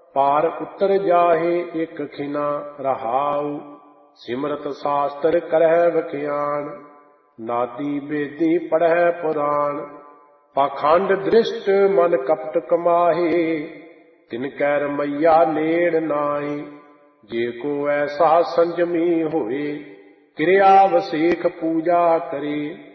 पार उतर जाहे एक खिना रहाऊ। सिमरत शास्त्र करह बख्यान नादी बेदी पढ़ह पुराण। पाखंड दृष्ट मन कपट कमाहे तिनकै रमैया नेड़ नाए। जे को ऐसा संजमी होए क्रिया वसेख पूजा करे।